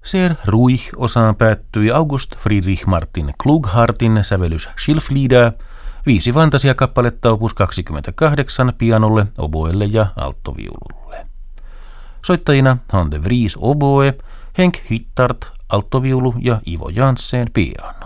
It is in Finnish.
Ser Ruich-osaan päättyi August Friedrich Martin Klughartin sävellys Schilflieder, 5 fantasiakappaletta opus 28 pianolle, oboelle ja alttoviululle. Soittajina Han de Vries oboe, Henk Hittart alttoviulu ja Ivo Janssen piano.